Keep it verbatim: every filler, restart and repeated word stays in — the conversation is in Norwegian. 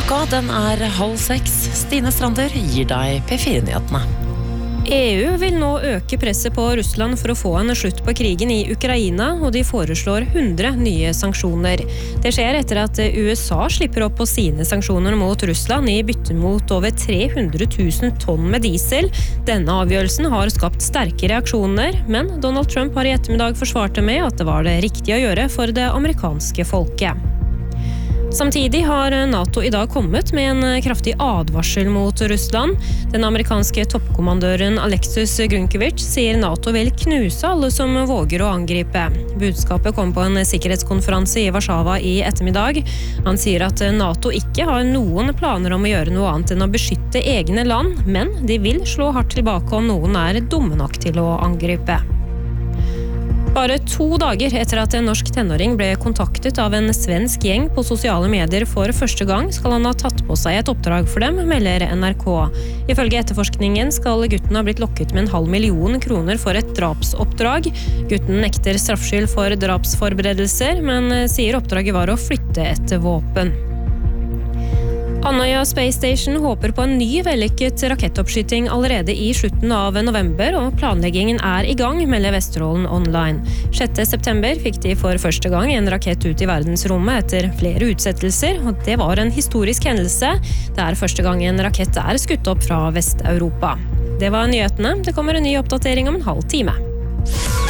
Klokka den er halv seks. Stine Strander gir deg P fire-nyhetene. E U vil nå øke presset på Russland for å få en slutt på krigen i Ukraina, og de foreslår hundre nye sanksjoner. Det skjer etter at U S A slipper opp på sine sanksjoner mot Russland i bytte mot over tre hundre tusen tonn med diesel. Denne avgjørelsen har skapt sterke reaksjoner, men Donald Trump har i ettermiddag forsvart det med at det var det riktige å gjøre for det amerikanske folket. Samtidig har NATO i dag kommet med en kraftig advarsel mot Russland. Den amerikanske toppkommandøren Alexis Grunkevich sier NATO vil knuse alle som våger å angripe. Budskapet kom på en sikkerhetskonferanse i Warszawa i ettermiddag. Han sier at NATO ikke har noen planer om å gjøre noe annet enn å beskytte egne land, men de vil slå hardt tilbake om noen er dumme nok til å angripe. Bare to dager etter at en norsk tenåring ble kontaktet av en svensk gjeng på sosiale medier for første gang, skal han ha tatt på seg et oppdrag for dem, melder N R K. Ifølge etterforskningen skal gutten ha blitt lokket med en halv million kroner for et drapsoppdrag. Gutten nekter straffskyld for drapsforberedelser, men sier oppdraget var å flytte et våpen. Andøya Space Station håper på en ny vellykket rakettoppskyting allerede i slutten av november, og planleggingen er i gang, melder Vesterålen Online. sjette september fikk de for første gang en rakett ut i verdensrommet etter flere utsettelser, og det var en historisk hendelse. Det er første gang en rakett er skutt opp fra Vest-Europa. Det var nyhetene. Det kommer en ny oppdatering om en halv time.